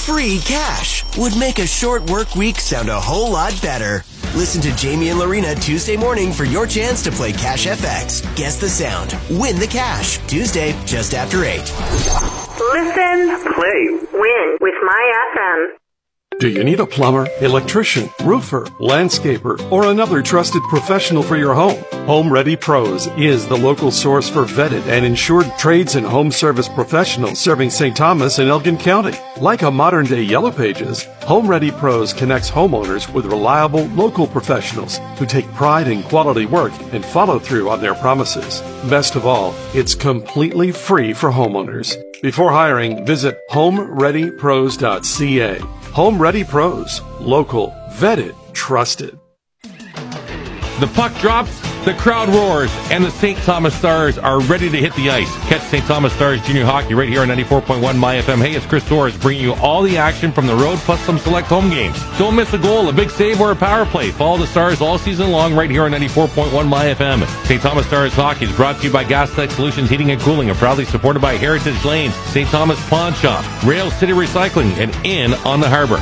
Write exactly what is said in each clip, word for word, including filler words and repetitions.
free cash would make a short work week sound a whole lot better. Listen to Jamie and Lorena Tuesday morning for your chance to play Cash F X. Guess the sound. Win the cash. Tuesday, just after eight. Listen, play, win with My F M. Do you need a plumber, electrician, roofer, landscaper, or another trusted professional for your home? Home Ready Pros is the local source for vetted and insured trades and home service professionals serving Saint Thomas and Elgin County. Like a modern-day Yellow Pages, Home Ready Pros connects homeowners with reliable local professionals who take pride in quality work and follow through on their promises. Best of all, it's completely free for homeowners. Before hiring, visit home ready pros dot c a. Home Ready Pros. Local, vetted, trusted. The puck drops, the crowd roars, and the Saint Thomas Stars are ready to hit the ice. Catch Saint Thomas Stars Junior Hockey right here on ninety-four point one My F M. Hey, it's Chris Torres bringing you all the action from the road plus some select home games. Don't miss a goal, a big save, or a power play. Follow the Stars all season long right here on ninety-four point one My F M. Saint Thomas Stars Hockey is brought to you by Gaslight Solutions Heating and Cooling and proudly supported by Heritage Lanes, Saint Thomas Pawn Shop, Rail City Recycling, and Inn on the Harbor.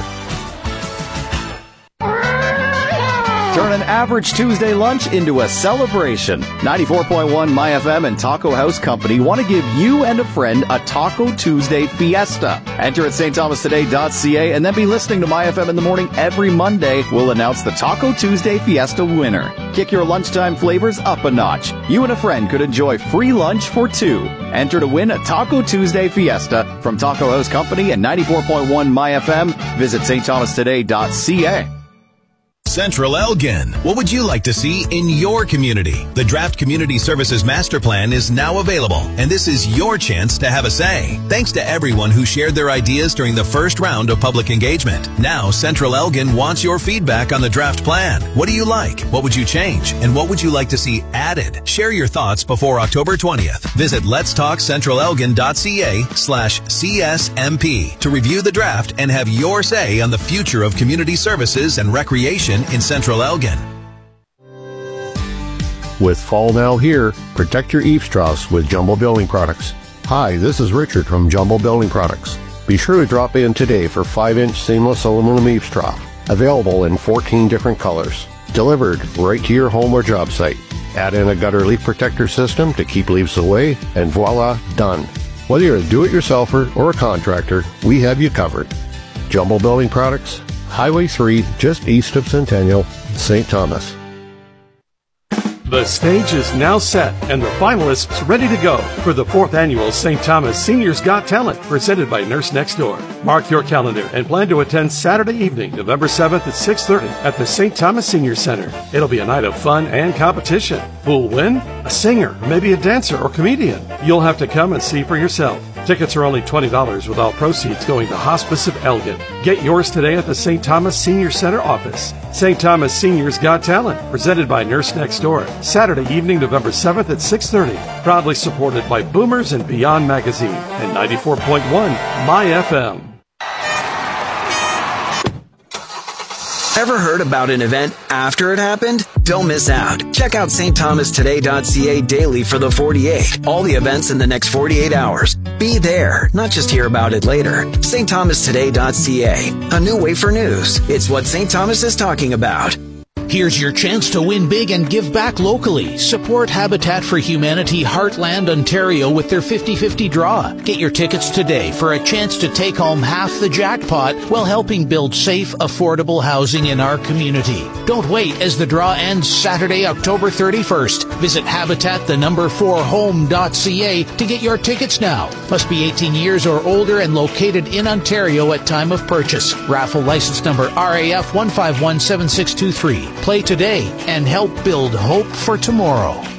Turn an average Tuesday lunch into a celebration. ninety-four point one My F M and Taco House Company want to give you and a friend a Taco Tuesday fiesta. Enter at st thomas today dot c a and then be listening to My F M in the morning every Monday. We'll announce the Taco Tuesday Fiesta winner. Kick your lunchtime flavors up a notch. You and a friend could enjoy free lunch for two. Enter to win a Taco Tuesday Fiesta from Taco House Company and ninety-four point one My F M. Visit st thomas today dot c a. Central Elgin. What would you like to see in your community? The Draft Community Services Master Plan is now available, and this is your chance to have a say. Thanks to everyone who shared their ideas during the first round of public engagement. Now, Central Elgin wants your feedback on the draft plan. What do you like? What would you change? And what would you like to see added? Share your thoughts before October twentieth. Visit lets talk central elgin dot c a slash c s m p to review the draft and have your say on the future of community services and recreation in Central Elgin. With fall now here, protect your eaves troughs with Jumbo Building Products. Hi, this is Richard from Jumbo Building Products. Be sure to drop in today for five inch seamless aluminum eaves trough, available in fourteen different colors, delivered right to your home or job site. Add in a gutter leak protector system to keep leaves away, and voila, done. Whether you're a do-it-yourselfer or a contractor, we have you covered. Jumbo Building Products, Highway three, just east of Centennial, Saint Thomas. The stage is now set and the finalists ready to go for the fourth annual Saint Thomas Seniors Got Talent presented by Nurse Next Door. Mark your calendar and plan to attend Saturday evening, November seventh at six thirty at the Saint Thomas Senior Center. It'll be a night of fun and competition. Who'll win? A singer, maybe a dancer or comedian. You'll have to come and see for yourself. Tickets are only twenty dollars with all proceeds going to Hospice of Elgin. Get yours today at the Saint Thomas Senior Center office. Saint Thomas Seniors Got Talent, presented by Nurse Next Door. Saturday evening, November seventh at six thirty. Proudly supported by Boomers and Beyond Magazine and ninety-four point one My F M. Ever heard about an event after it happened? Don't miss out. Check out st thomas today dot c a daily for the forty-eight. All the events in the next forty-eight hours. Be there, not just hear about it later. st thomas today dot c a. A new way for news. It's what Saint Thomas is talking about. Here's your chance to win big and give back locally. Support Habitat for Humanity Heartland Ontario with their fifty fifty draw. Get your tickets today for a chance to take home half the jackpot while helping build safe, affordable housing in our community. Don't wait as the draw ends Saturday, October thirty-first. Visit Habitat the number four home dot c a to get your tickets now. Must be eighteen years or older and located in Ontario at time of purchase. Raffle license number R A F one five one seven six two three. Play today and help build hope for tomorrow.